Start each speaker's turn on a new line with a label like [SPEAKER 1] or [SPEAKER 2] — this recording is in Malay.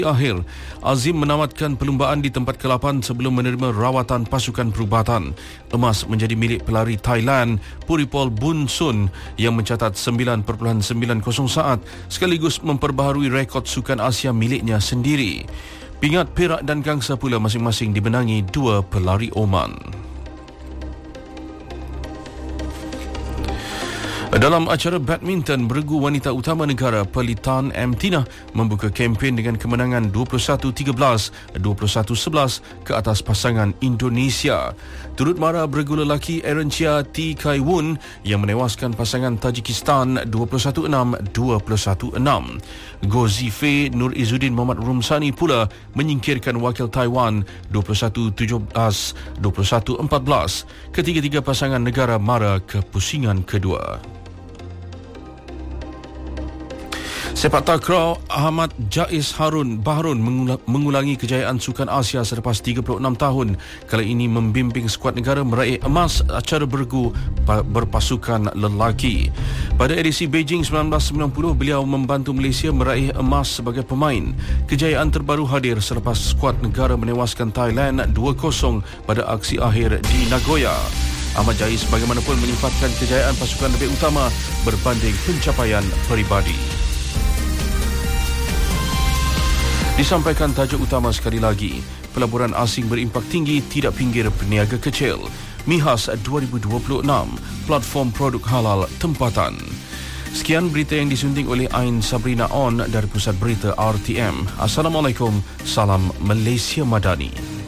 [SPEAKER 1] Akhir, Azim menamatkan perlumbaan di tempat ke-8 sebelum menerima rawatan pasukan perubatan. Emas menjadi milik pelari Thailand Puripol Bunsun yang mencatat 9.90 saat sekaligus memperbaharui rekod Sukan Asia miliknya sendiri. Pingat, perak dan gangsa pula masing-masing dimenangi dua pelari Oman. Dalam acara badminton, beregu wanita utama negara Pelitan M. Tina membuka kempen dengan kemenangan 21-13, 21-11 ke atas pasangan Indonesia. Turut mara beregu lelaki Aaron Chia T. Kai Woon yang menewaskan pasangan Tajikistan 21-6, 21-6. Gozi Fei Nur Izzuddin Muhammad Rumsani pula menyingkirkan wakil Taiwan 21-17, 21-14. Ketiga-tiga pasangan negara mara ke pusingan kedua. Sepak takraw Ahmad Jais Bahrun mengulangi kejayaan Sukan Asia selepas 36 tahun. Kali ini membimbing skuad negara meraih emas acara beregu berpasukan lelaki. Pada edisi Beijing 1990, beliau membantu Malaysia meraih emas sebagai pemain. Kejayaan terbaru hadir selepas skuad negara menewaskan Thailand 2-0 pada aksi akhir di Nagoya. Ahmad Jais bagaimanapun menyifatkan kejayaan pasukan lebih utama berbanding pencapaian peribadi. Disampaikan tajuk utama sekali lagi, pelaburan asing berimpak tinggi tidak pinggir peniaga kecil. MIHAS 2026, platform produk halal tempatan. Sekian berita yang disunting oleh Ain Sabrina On dari Pusat Berita RTM. Assalamualaikum, salam Malaysia Madani.